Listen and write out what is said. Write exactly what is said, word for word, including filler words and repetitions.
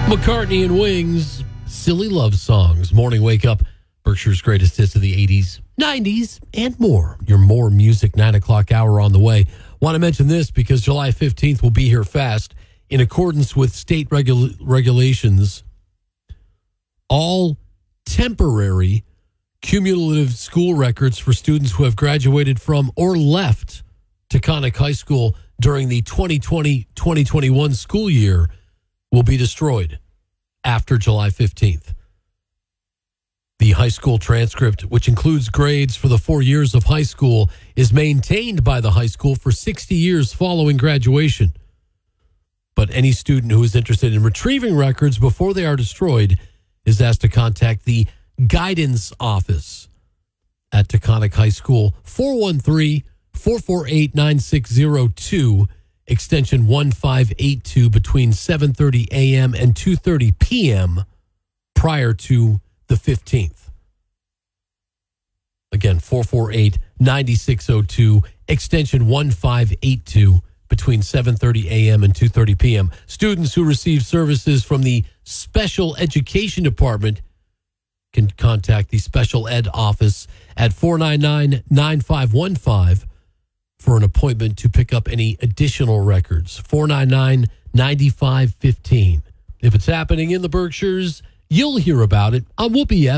McCartney and Wings, Silly Love Songs. Morning Wake Up, Berkshire's greatest hits of the eighties, nineties, and more. Your More Music nine o'clock hour on the way. Want to mention this because July fifteenth will be here fast. In accordance with state regula- regulations, all temporary cumulative school records for students who have graduated from or left Taconic High School during the twenty twenty twenty twenty-one school year will be destroyed after July fifteenth. The high school transcript, which includes grades for the four years of high school, is maintained by the high school for sixty years following graduation. But any student who is interested in retrieving records before they are destroyed is asked to contact the guidance office at Taconic High School, four one three, four four eight, nine six zero two, extension one five eight two, between seven thirty a.m. and two thirty p.m. prior to the fifteenth. Again, four four eight, nine six zero two, extension one five eight two, between seven thirty a.m. and two thirty p.m. Students who receive services from the Special Education Department can contact the Special Ed office at four nine nine, nine five one five for an appointment to pick up any additional records. four nine nine, nine five one five. If it's happening in the Berkshires, you'll hear about it on Whoopee F M.